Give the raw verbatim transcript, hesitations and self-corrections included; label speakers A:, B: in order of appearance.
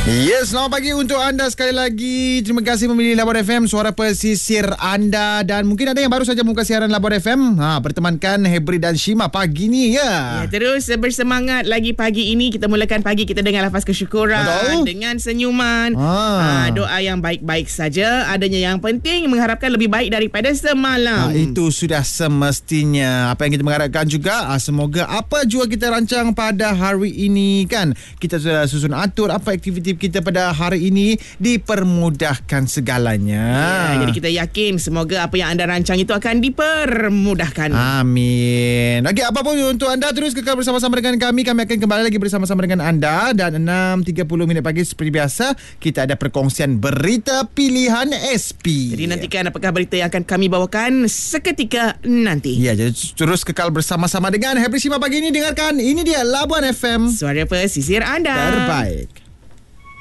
A: Yes, selamat pagi untuk anda sekali lagi. Terima kasih memilih Labor F M, suara pesisir anda. Dan mungkin ada yang baru saja membuka siaran Labor F M. Ha, bertemankan Hebri dan Shima pagi ni ya.
B: Ya, terus bersemangat lagi pagi ini. Kita mulakan pagi kita dengan lafaz kesyukuran. Betul. Dengan senyuman. Ha. Ha, doa yang baik-baik saja. Adanya yang penting, mengharapkan lebih baik daripada semalam.
A: Ha, itu sudah semestinya. Apa yang kita mengharapkan juga, ha, semoga apa jua kita rancang pada hari ini kan, kita sudah susun atur apa aktiviti kita pada hari ini dipermudahkan segalanya.
B: Ya, jadi kita yakin semoga apa yang anda rancang itu akan dipermudahkan.
A: Amin. Okey, apa pun untuk anda terus kekal bersama-sama dengan kami. Kami akan kembali lagi bersama-sama dengan anda. Dan enam tiga puluh minit pagi seperti biasa, kita ada perkongsian berita pilihan S P.
B: Jadi nantikan apakah berita yang akan kami bawakan seketika nanti.
A: Ya, jadi terus kekal bersama-sama dengan Hebri Shima pagi ini. Dengarkan, ini dia Labuan F M,
B: suara pesisir anda
A: terbaik.